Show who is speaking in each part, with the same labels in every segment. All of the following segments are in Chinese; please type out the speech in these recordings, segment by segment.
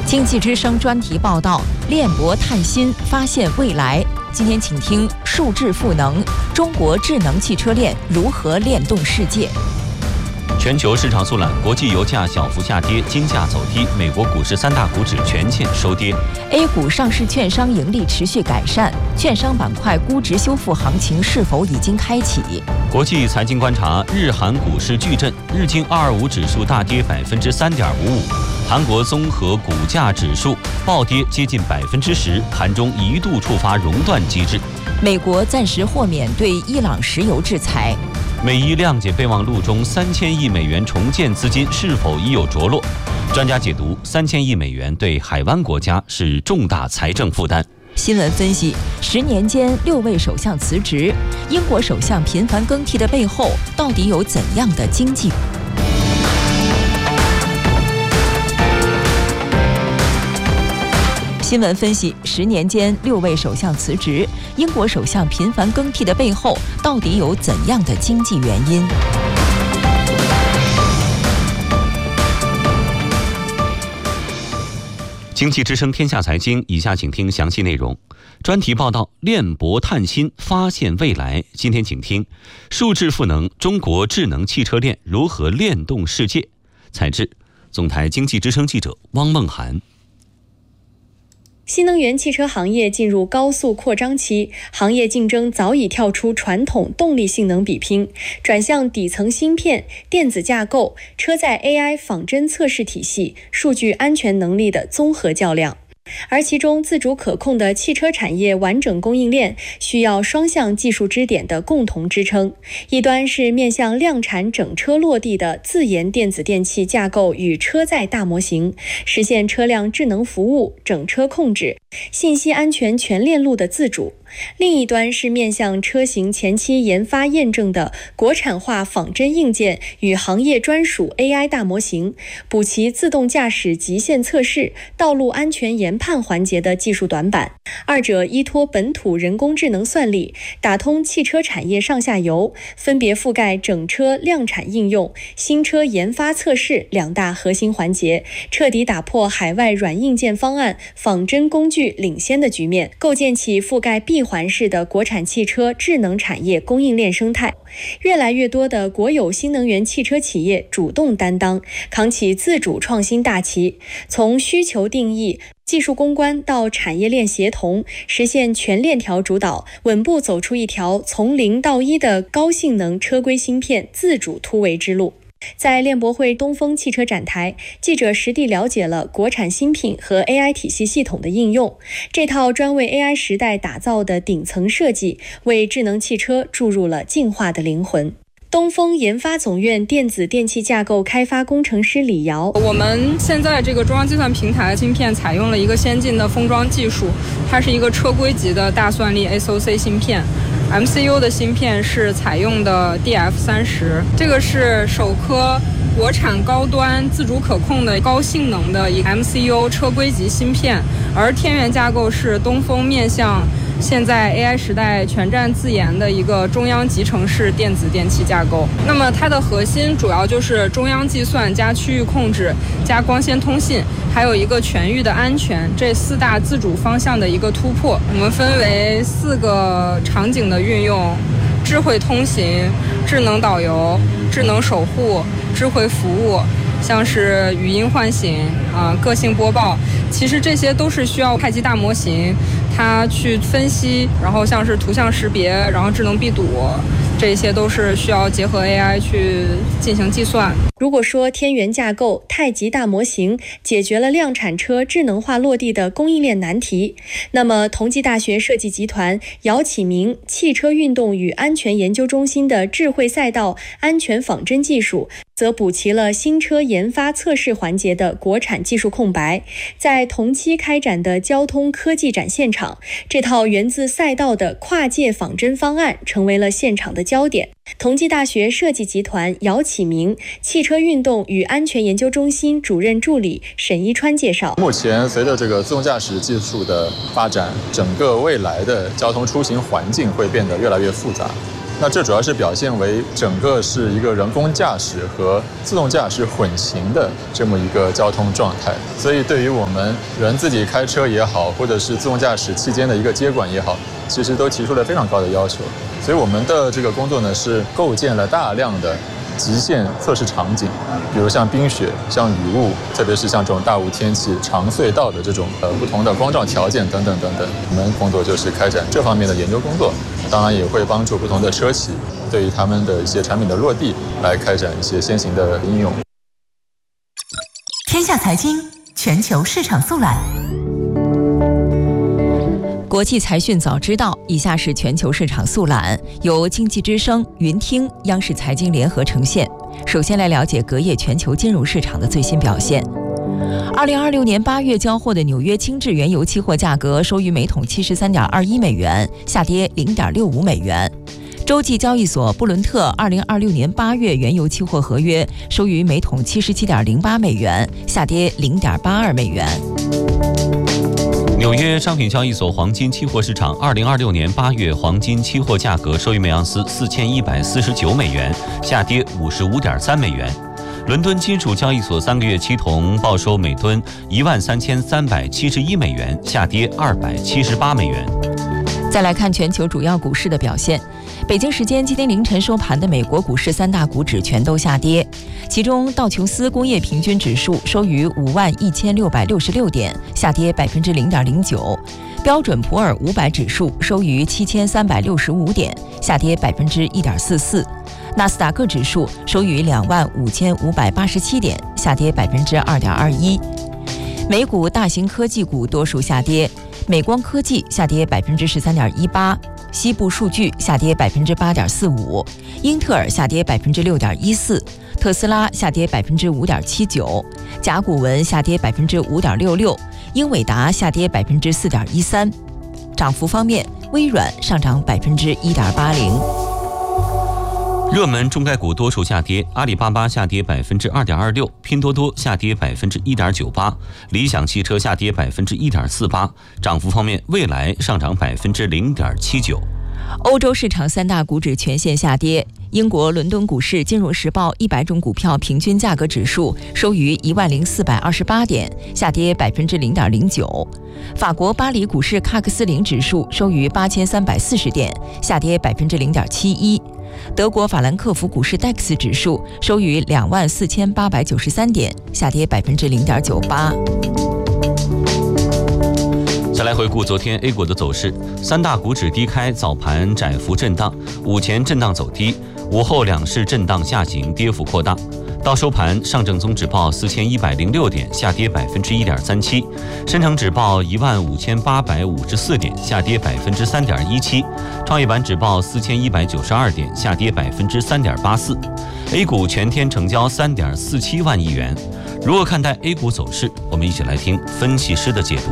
Speaker 1: 经济之声专题报道：链博探新，发现未来。今天请听数智赋能，中国智能汽车链如何链动世界。
Speaker 2: 全球市场速览，国际油价小幅下跌，金价走低，美国股市三大股指全线收跌。
Speaker 1: A 股上市券商盈利持续改善，券商板块估值修复行情是否已经开启？
Speaker 2: 国际财经观察，日韩股市巨震，日经225指数大跌3.55%，韩国综合股价指数暴跌接近10%，盘中一度触发熔断机制。
Speaker 1: 美国暂时豁免对伊朗石油制裁。
Speaker 2: 美伊谅解备忘录中3000亿美元重建资金是否已有着落？专家解读，3000亿美元对海湾国家是重大财政负担。
Speaker 1: 新闻分析：10年间6位首相辞职，英国首相频繁更替的背后，到底有怎样的经济？新闻分析：10年间6位首相辞职，英国首相频繁更替的背后，到底有怎样的经济原因？
Speaker 2: 经济之声天下财经，以下请听详细内容。专题报道：链博探新，发现未来。今天请听数智赋能，中国智能汽车链如何链动世界。采制总台经济之声记者汪梦涵。
Speaker 3: 新能源汽车行业进入高速扩张期，行业竞争早已跳出传统动力性能比拼，转向底层芯片、电子架构、车载 AI 仿真测试体系、数据安全能力的综合较量。而其中自主可控的汽车产业完整供应链需要双向技术支点的共同支撑，一端是面向量产整车落地的自研电子电器架构与车载大模型，实现车辆智能服务、整车控制、信息安全全链路的自主；另一端是面向车型前期研发验证的国产化仿真硬件与行业专属 AI 大模型，补齐自动驾驶极限测试、道路安全研判环节的技术短板。二者依托本土人工智能算力，打通汽车产业上下游，分别覆盖整车量产应用、新车研发测试两大核心环节，彻底打破海外软硬件方案、仿真工具领先的局面，构建起覆盖闭环式的国产汽车智能产业供应链生态。越来越多的国有新能源汽车企业主动担当，扛起自主创新大旗，从需求定义、技术攻关到产业链协同，实现全链条主导，稳步走出一条从0到1的高性能车规芯片自主突围之路。在链博会东风汽车展台，记者实地了解了国产新品和 AI 体系系统的应用。这套专为 AI 时代打造的顶层设计，为智能汽车注入了进化的灵魂。东风研发总院电子电气架构开发工程师李瑶：
Speaker 4: 我们现在这个中央计算平台芯片采用了一个先进的封装技术，它是一个车规级的大算力 SoC 芯片。MCU 的芯片是采用的 DF30， 这个是首颗国产高端自主可控的高性能的一个 MCU 车规级芯片，而天元架构是东风面向现在 AI 时代全站自研的一个中央集成式电子电气架构。那么它的核心主要就是中央计算加区域控制加光纤通信，还有一个全域的安全，这4大自主方向的一个突破。我们分为4个场景的运用：智慧通行、智能导游、智能守护、智慧服务，像是语音唤醒、个性播报，其实这些都是需要太极大模型它去分析，然后像是图像识别，然后智能闭堵，这些都是需要结合 AI 去进行计算。
Speaker 3: 如果说天元架构、太极大模型解决了量产车智能化落地的供应链难题，那么同济大学设计集团姚启明汽车运动与安全研究中心的智慧赛道安全仿真技术，则补齐了新车研发测试环节的国产技术空白。在同期开展的交通科技展现场，这套源自赛道的跨界仿真方案成为了现场的焦点。同济大学设计集团姚启明汽车运动与安全研究中心主任助理沈一川介绍，
Speaker 5: 目前随着这个自动驾驶技术的发展，整个未来的交通出行环境会变得越来越复杂。 那这主要是表现为整个是一个人工驾驶和自动驾驶混行的这么一个交通状态，所以对于我们人自己开车也好，或者是自动驾驶期间的一个接管也好，其实都提出了非常高的要求。所以我们的这个工作呢，是构建了大量的极限测试场景，比如像冰雪、像雨雾，特别是像这种大雾天气、长隧道的这种不同的光照条件等等等等。我们工作就是开展这方面的研究工作，当然也会帮助不同的车企对于他们的一些产品的落地来开展一些先行的应用。
Speaker 1: 天下财经全球市场速览。国际财讯早知道，以下是全球市场速览，由经济之声、云听、央视财经联合呈现。首先来了解隔夜全球金融市场的最新表现。2026年8月交货的纽约轻质原油期货价格收于每桶73.21美元，下跌0.65美元。洲际交易所布伦特2026年8月原油期货合约收于每桶77.08美元，下跌0.82美元。
Speaker 2: 纽约商品交易所黄金期货市场2026年8月黄金期货价格收于每盎司4149美元，下跌55.3美元。伦敦金属交易所3个月期铜报收每吨13371美元，下跌278美元。
Speaker 1: 再来看全球主要股市的表现。北京时间今天凌晨收盘的美国股市3大股指全都下跌，其中道琼斯工业平均指数收于51666点，下跌0.09%；标准普尔500指数收于7365点，下跌1.44%；纳斯达克指数收于25587点，下跌2.21%。美股大型科技股多数下跌，美光科技下跌13.18%。西部数据下跌8.45%，英特尔下跌6.14%，特斯拉下跌5.79%，甲骨文下跌5.66%，英伟达下跌4.13%。涨幅方面，微软上涨1.80%。
Speaker 2: 热门中概股多数下跌，阿里巴巴下跌2.26%，拼多多下跌1.98%，理想汽车下跌1.48%。涨幅方面，蔚来上涨0.79%。
Speaker 1: 欧洲市场3大股指全线下跌，英国伦敦股市金融时报100种股票平均价格指数收于10428点，下跌0.09%。法国巴黎股市喀克斯林指数收于8340点，下跌0.71%。德国法兰克福股市 DAX 指数收于24893点，下跌0.98%。
Speaker 2: 再来回顾昨天 A 股的走势，3大股指低开，早盘窄幅震荡，午前震荡走低，午后两市震荡下行，跌幅扩大。到收盘，上证综指报4106点，下跌1.37%；深成指报15854点，下跌3.17%；创业板指报4192点，下跌3.84%。A 股全天成交3.47万亿元。如何看待 A 股走势？我们一起来听分析师的解读。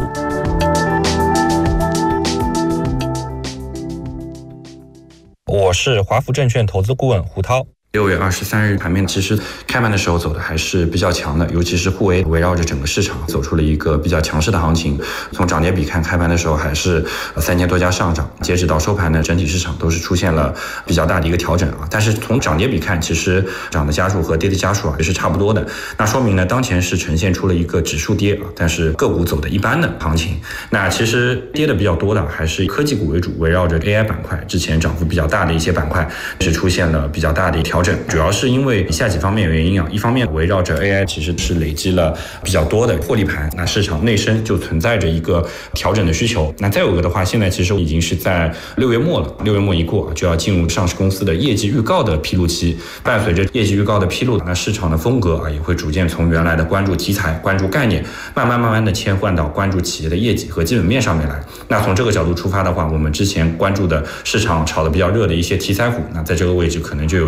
Speaker 6: 我是华福证券投资顾问胡涛。6月23日盘面其实开盘的时候走的还是比较强的，尤其是沪 A 围绕着整个市场走出了一个比较强势的行情。从涨跌比看，开盘的时候还是3000多家上涨，截止到收盘呢，整体市场都是出现了比较大的一个调整啊。但是从涨跌比看，其实涨的家数和跌的家数也是差不多的，那说明呢，当前是呈现出了一个指数跌啊，但是个股走的一般的行情。那其实跌的比较多的还是科技股为主，围绕着 AI 板块，之前涨幅比较大的一些板块是出现了比较大的调整。主要是因为以下几方面原因啊，一方面围绕着 AI 其实是累积了比较多的获利盘，那市场内生就存在着一个调整的需求。那再有一个的话，现在其实已经是在6月末了，6月末一过就要进入上市公司的业绩预告的披露期，伴随着业绩预告的披露，那市场的风格啊也会逐渐从原来的关注题材、关注概念，慢慢的切换到关注企业的业绩和基本面上面来。那从这个角度出发的话，我们之前关注的市场炒得比较热的一些题材股，那在这个位置可能就有一定的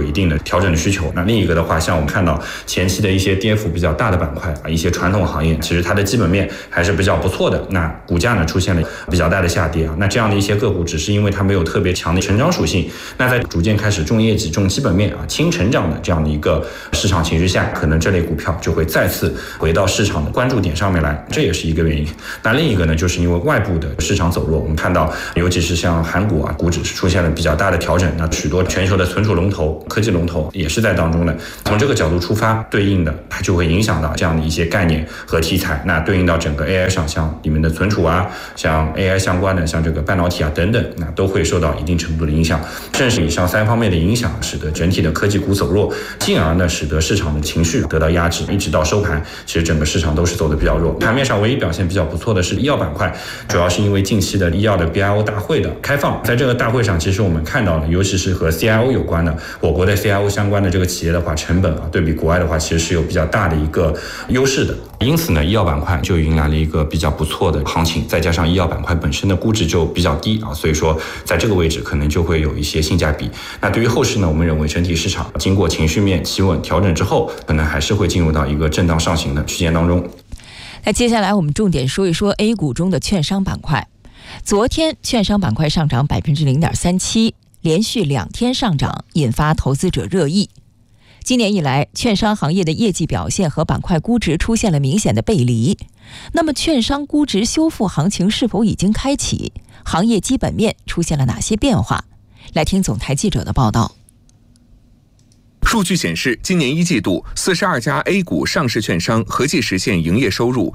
Speaker 6: 调整的需求。那另一个的话，像我们看到前期的一些跌幅比较大的板块一些传统行业，其实它的基本面还是比较不错的，那股价呢出现了比较大的下跌那这样的一些个股，只是因为它没有特别强的成长属性，那在逐渐开始重业绩、重基本面轻成长的这样的一个市场情绪下，可能这类股票就会再次回到市场的关注点上面来，这也是一个原因。那另一个呢，就是因为外部的市场走弱，我们看到尤其是像韩股股指是出现了比较大的调整，那许多全球的存储龙头、科技龙头也是在当中的。从这个角度出发，对应的它就会影响到这样的一些概念和题材，那对应到整个 AI 上，像里面的存储像 AI 相关的，像这个半导体等等，那都会受到一定程度的影响。正是以上3方面的影响，使得整体的科技股走弱，进而呢使得市场的情绪得到压制，一直到收盘，其实整个市场都是走得比较弱。盘面上唯一表现比较不错的是医药板块，主要是因为近期的医药的 BIO 大会的开放，在这个大会上，其实我们看到了，尤其是和 CIO 有关的，我国的 CIO 相关的这个企业的话，成本对比国外的话，其实是有比较大的一个优势的。因此呢，医药板块就迎来了一个比较不错的行情，再加上医药板块本身的估值就比较低所以说在这个位置可能就会有一些性价比。那对于后市呢，我们认为整体市场经过情绪面企稳调整之后，可能还是会进入到一个震荡上行的区间当中。
Speaker 1: 那接下来我们重点说一说 A 股中的券商板块。昨天券商板块上涨 0.37%， 连续2天上涨，引发投资者热议。今年以来，券商行业的业绩表现和板块估值出现了明显的背离。那么券商估值修复行情是否已经开启？行业基本面出现了哪些变化？来听总台记者的报道。
Speaker 7: 数据显示，今年1季度42家 A 股上市券商合计实现营业收入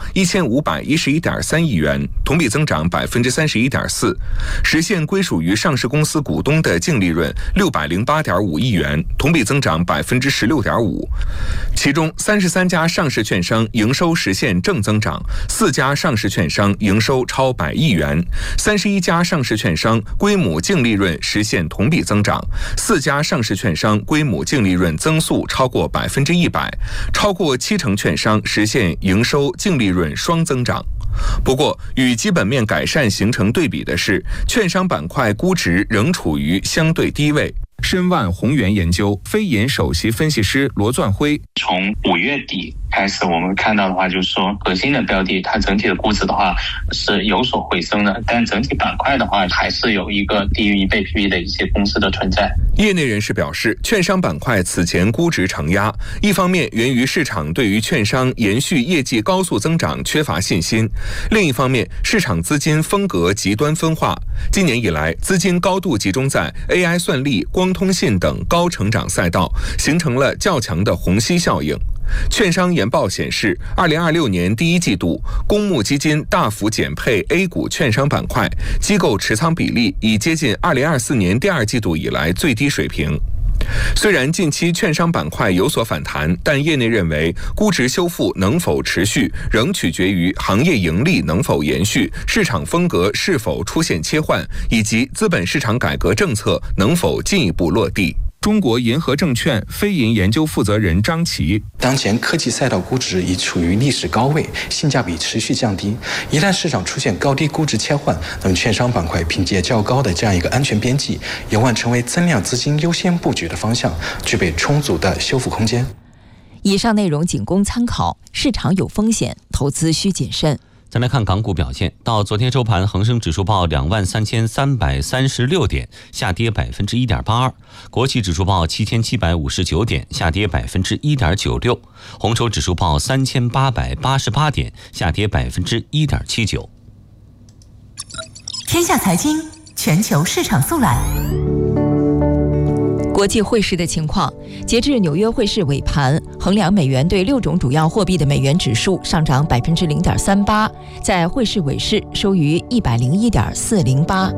Speaker 7: 1511.3亿元，同比增长 31.4%， 实现归属于上市公司股东的净利润608.5亿元，同比增长 16.5%。 其中33家上市券商营收实现正增长，4家上市券商营收超100亿元，31家上市券商归母净利润实现同比增长，4家上市券商归母净利润增速超过100%，超过70%券商实现营收净利润双增长。不过，与基本面改善形成对比的是，券商板块估值仍处于相对低位。申万宏源研究非研首席分析师罗钻辉，
Speaker 8: 从5月底开始，我们看到的话，就是说核心的标的它整体的估值的话是有所回升的，但整体板块的话还是有一个低于1倍 PB 的一些公司的存在。
Speaker 7: 业内人士表示，券商板块此前估值承压，一方面源于市场对于券商延续业绩高速增长缺乏信心，另一方面市场资金风格极端分化。今年以来，资金高度集中在 AI 算力、光通信等高成长赛道，形成了较强的虹吸效应。券商研报显示，2026年第1季度，公募基金大幅减配 A 股券商板块，机构持仓比例已接近2024年第2季度以来最低水平。虽然近期券商板块有所反弹，但业内认为估值修复能否持续，仍取决于行业盈利能否延续、市场风格是否出现切换，以及资本市场改革政策能否进一步落地。中国银河证券非银研究负责人张琦，
Speaker 9: 当前科技赛道估值已处于历史高位，性价比持续降低。一旦市场出现高低估值切换，那么券商板块凭借较高的这样一个安全边际，有望成为增量资金优先布局的方向，具备充足的修复空间。
Speaker 1: 以上内容仅供参考，市场有风险，投资需谨慎。
Speaker 2: 再来看港股表现，到昨天收盘，恒生指数报23336点，下跌 1.82%； 国企指数报7759点，下跌 1.96%； 红筹指数报3888点，下跌 1.79%。
Speaker 10: 天下财经全球市场速览。
Speaker 1: 国际汇市的情况，截至纽约汇市尾盘，衡量美元对6种主要货币的美元指数上涨 0.38%， 在汇市尾市收于 101.408。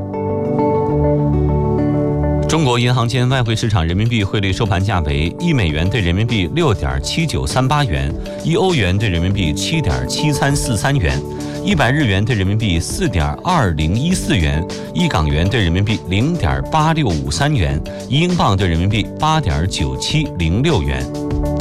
Speaker 2: 中国银行间外汇市场人民币汇率收盘价为1美元对人民币 6.7938 元，1欧元对人民币 7.7343 元，100日元对人民币 4.2014 元，1港元对人民币 0.8653 元，1英镑对人民币 8.9706 元。